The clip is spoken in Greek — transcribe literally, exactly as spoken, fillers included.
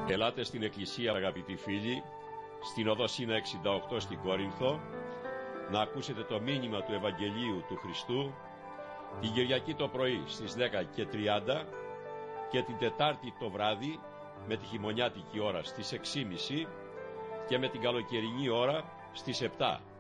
Ελάτε στην Εκκλησία, αγαπητοί φίλοι, στην οδό Σίνα εξήντα οκτώ στην Κόρινθο, να ακούσετε το μήνυμα του Ευαγγελίου του Χριστού την Κυριακή το πρωί στις δέκα και τριάντα και την Τετάρτη το βράδυ με τη χειμωνιάτικη ώρα στις έξι και μισή και με την καλοκαιρινή ώρα στις επτά.